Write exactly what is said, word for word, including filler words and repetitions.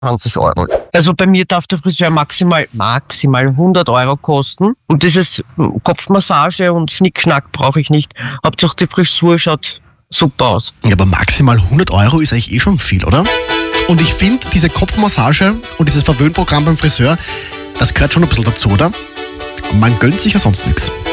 zwanzig Euro. Also bei mir darf der Friseur maximal, maximal hundert Euro kosten. Und dieses Kopfmassage und Schnickschnack brauche ich nicht. Hauptsache die Frisur schaut super aus. Ja, aber maximal hundert Euro ist eigentlich eh schon viel, oder? Und ich finde, diese Kopfmassage und dieses Verwöhnprogramm beim Friseur, das gehört schon ein bisschen dazu, oder? Man gönnt sich ja sonst nichts.